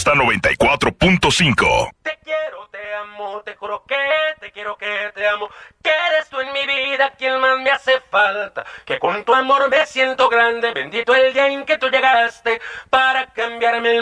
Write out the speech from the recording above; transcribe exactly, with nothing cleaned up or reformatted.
Nexa noventa y cuatro punto cinco. Te quiero, te amo, te juro que te quiero, que te amo. Que eres tú en mi vida quien más me hace falta. Que con tu amor me siento grande. Bendito el día en que tú llegaste para cambiarme el